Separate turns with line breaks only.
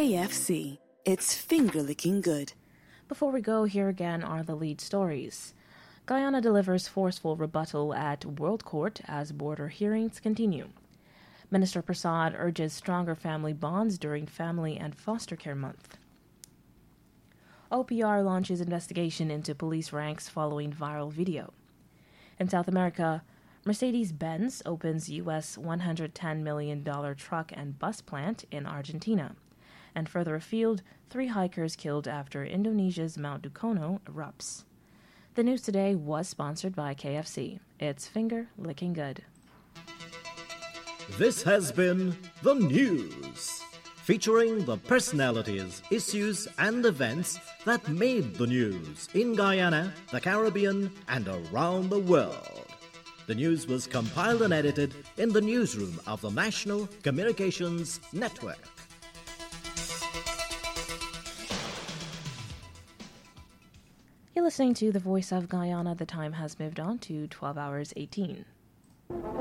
KFC. It's finger-licking good.
Before we go, here again are the lead stories. Guyana delivers forceful rebuttal at World Court as border hearings continue. Minister Prasad urges stronger family bonds during Family and Foster Care Month. OPR launches investigation into police ranks following viral video. In South America, Mercedes-Benz opens U.S. $110 million truck and bus plant in Argentina. And further afield, 3 hikers killed after Indonesia's Mount Dukono erupts. The news today was sponsored by KFC. It's finger licking good.
This has been The News, featuring the personalities, issues, and events that made the news in Guyana, the Caribbean, and around the world. The news was compiled and edited in the newsroom of the National Communications Network.
You're listening to The Voice of Guyana. The time has moved on to 12 hours 18.